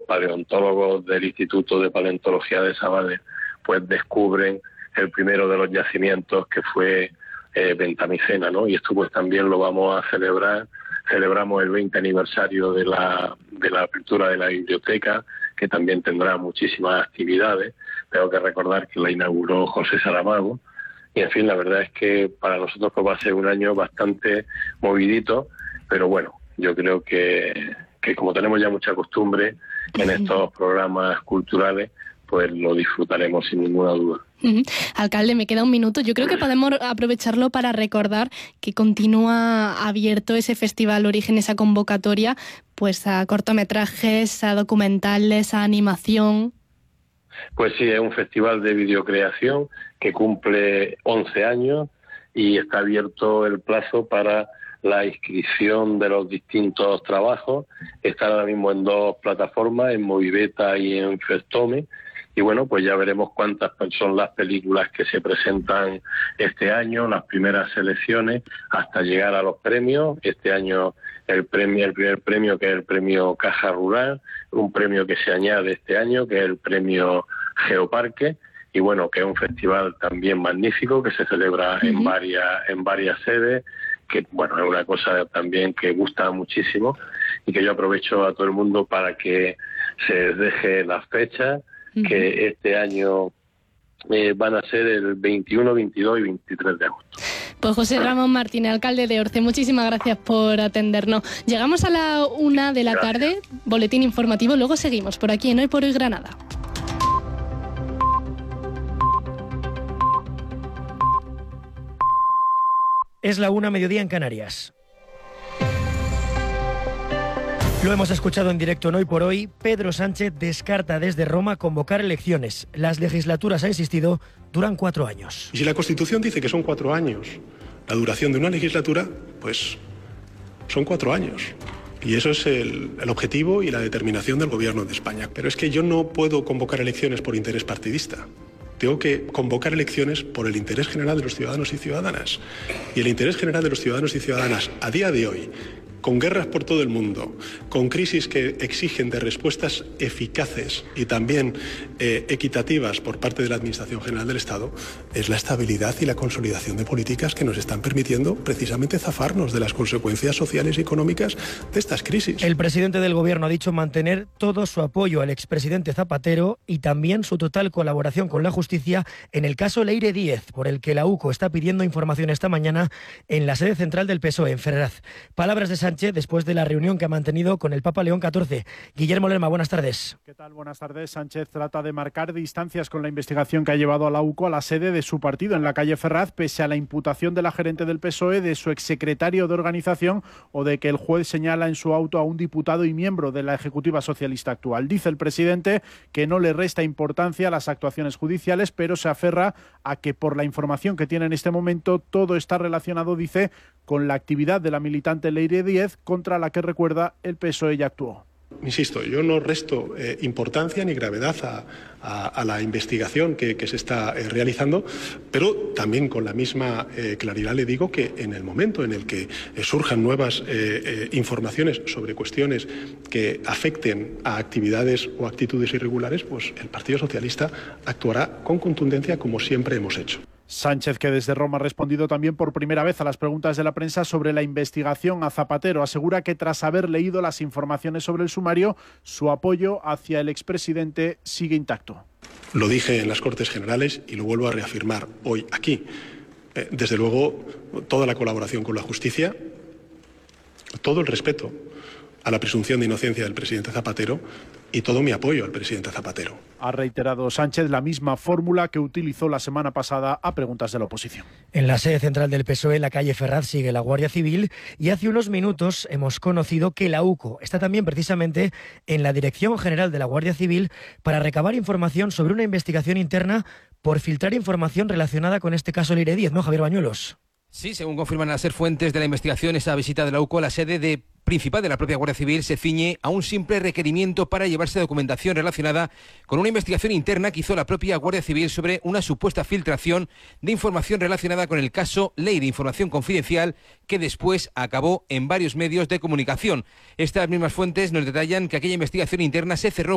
paleontólogos del Instituto de Paleontología de Sabadell pues descubren el primero de los yacimientos, que fue Ventamicena, ¿no? Y esto pues también lo vamos a celebrar. Celebramos el 20 aniversario de la apertura de la biblioteca, que también tendrá muchísimas actividades. Tengo que recordar que la inauguró José Saramago. Y en fin, la verdad es que para nosotros pues va a ser un año bastante movidito, pero bueno, yo creo que como tenemos ya mucha costumbre en estos programas culturales, pues lo disfrutaremos sin ninguna duda. Alcalde, me queda un minuto. Yo creo que podemos aprovecharlo para recordar que continúa abierto ese Festival Origen, esa convocatoria, pues a cortometrajes, a documentales, a animación. Pues sí, es un festival de videocreación que cumple 11 años y está abierto el plazo para la inscripción de los distintos trabajos. Está ahora mismo en 2 plataformas, en Moviveta y en Festome. Y bueno, pues ya veremos cuántas son las películas que se presentan este año, las primeras selecciones, hasta llegar a los premios. Este año el primer premio, que es el premio Caja Rural, un premio que se añade este año, que es el premio Geoparque, y bueno, que es un festival también magnífico, que se celebra en varias sedes, que bueno, es una cosa también que gusta muchísimo, y que yo aprovecho a todo el mundo para que se deje las fechas, que este año van a ser el 21, 22 y 23 de agosto. Pues José Ramón Martínez, alcalde de Orce, muchísimas gracias por atendernos. Llegamos a la 1 de la tarde, boletín informativo, luego seguimos por aquí en Hoy por Hoy Granada. Es la 1, mediodía en Canarias. Lo hemos escuchado en directo en Hoy por Hoy. Pedro Sánchez descarta desde Roma convocar elecciones. Las legislaturas, ha insistido, duran 4 años. Y si la Constitución dice que son 4 años la duración de una legislatura, pues son 4 años. Y eso es el objetivo y la determinación del Gobierno de España. Pero es que yo no puedo convocar elecciones por interés partidista. Tengo que convocar elecciones por el interés general de los ciudadanos y ciudadanas. Y el interés general de los ciudadanos y ciudadanas a día de hoy, con guerras por todo el mundo, con crisis que exigen de respuestas eficaces y también equitativas por parte de la Administración General del Estado, es la estabilidad y la consolidación de políticas que nos están permitiendo precisamente zafarnos de las consecuencias sociales y económicas de estas crisis. El presidente del Gobierno ha dicho mantener todo su apoyo al expresidente Zapatero y también su total colaboración con la justicia en el caso Leire Díez, por el que la UCO está pidiendo información esta mañana en la sede central del PSOE, en Ferraz. Palabras de Sánchez después de la reunión que ha mantenido con el Papa León XIV. Guillermo Lerma, buenas tardes. ¿Qué tal? Buenas tardes. Sánchez trata de marcar distancias con la investigación que ha llevado a la UCO a la sede de su partido en la calle Ferraz, pese a la imputación de la gerente del PSOE, de su exsecretario de organización o de que el juez señala en su auto a un diputado y miembro de la Ejecutiva Socialista actual. Dice el presidente que no le resta importancia a las actuaciones judiciales, pero se aferra a que por la información que tiene en este momento todo está relacionado, dice, con la actividad de la militante Leire Díez, contra la que, recuerda, el PSOE ya actuó. Insisto, yo no resto importancia ni gravedad a la investigación que se está realizando, pero también con la misma claridad le digo que en el momento en el que surjan nuevas informaciones sobre cuestiones que afecten a actividades o actitudes irregulares, pues el Partido Socialista actuará con contundencia como siempre hemos hecho. Sánchez, que desde Roma ha respondido también por primera vez a las preguntas de la prensa sobre la investigación a Zapatero, asegura que tras haber leído las informaciones sobre el sumario, su apoyo hacia el expresidente sigue intacto. Lo dije en las Cortes Generales y lo vuelvo a reafirmar hoy aquí. Desde luego, toda la colaboración con la justicia, todo el respeto a la presunción de inocencia del presidente Zapatero y todo mi apoyo al presidente Zapatero. Ha reiterado Sánchez la misma fórmula que utilizó la semana pasada a preguntas de la oposición. En la sede central del PSOE, en la calle Ferraz, sigue la Guardia Civil y hace unos minutos hemos conocido que la UCO está también precisamente en la Dirección General de la Guardia Civil para recabar información sobre una investigación interna por filtrar información relacionada con este caso Leire Díez, ¿no, Javier Bañuelos? Sí, según confirman las fuentes de la investigación, esa visita de la UCO a la sede principal de la propia Guardia Civil se ciñe a un simple requerimiento para llevarse documentación relacionada con una investigación interna que hizo la propia Guardia Civil sobre una supuesta filtración de información relacionada con el caso Ley de Información Confidencial, que después acabó en varios medios de comunicación. Estas mismas fuentes nos detallan que aquella investigación interna se cerró